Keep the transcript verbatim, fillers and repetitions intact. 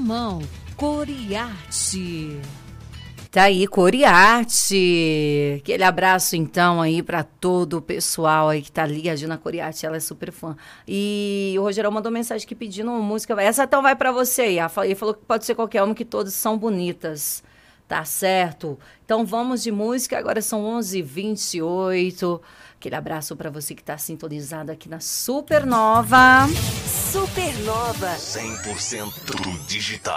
mão, Coriarte. Tá aí, Coriarte. Aquele abraço, então, aí para todo o pessoal aí que tá ali. A Gina Coriarte, ela é super fã. E o Rogerão mandou mensagem aqui pedindo uma música. Essa então vai para você aí. Ele falou que pode ser qualquer uma, que todas são bonitas. Tá certo? Então vamos de música. Agora são onze e vinte e oito. Aquele abraço para você que tá sintonizado aqui na Supernova. Supernova. cem por cento digital.